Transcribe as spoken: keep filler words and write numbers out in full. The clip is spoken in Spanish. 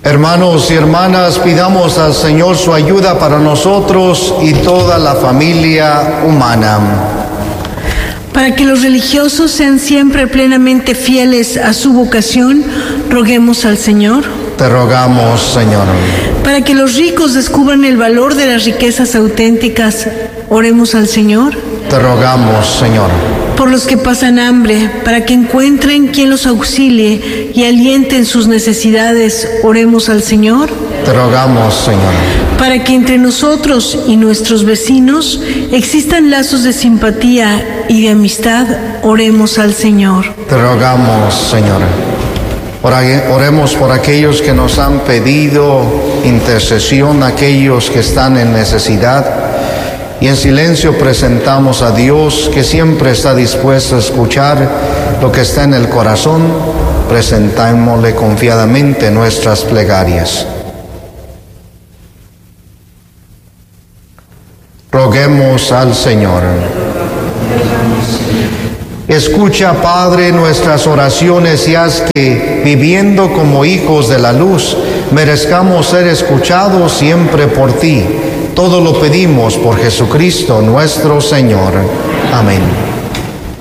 Hermanos y hermanas, pidamos al Señor su ayuda para nosotros y toda la familia humana. Para que los religiosos sean siempre plenamente fieles a su vocación, roguemos al Señor. Te rogamos, Señor. Para que los ricos descubran el valor de las riquezas auténticas, oremos al Señor. Te rogamos, Señor. Por los que pasan hambre, para que encuentren quien los auxilie y alienten sus necesidades, oremos al Señor. Te rogamos, Señor. Para que entre nosotros y nuestros vecinos existan lazos de simpatía y de amistad, oremos al Señor. Te rogamos, Señor. Oremos por aquellos que nos han pedido intercesión, aquellos que están en necesidad. Y en silencio presentamos a Dios, que siempre está dispuesto a escuchar lo que está en el corazón. Presentémosle confiadamente nuestras plegarias. Roguemos al Señor. Escucha, Padre, nuestras oraciones y haz que, viviendo como hijos de la luz, merezcamos ser escuchados siempre por ti. Todo lo pedimos por Jesucristo nuestro Señor. Amén.